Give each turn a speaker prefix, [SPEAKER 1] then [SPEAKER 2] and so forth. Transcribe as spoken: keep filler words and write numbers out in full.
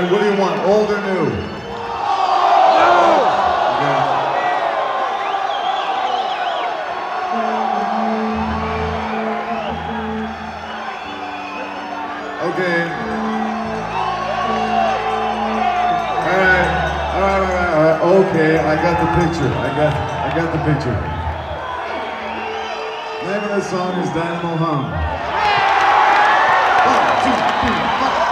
[SPEAKER 1] what, what do you want? Old or new? Okay. Okay. All right. All right. All right. All right. Okay. I got the picture. I got. I got the picture. The name of the song is Dynamo Hum. One, two, three, four.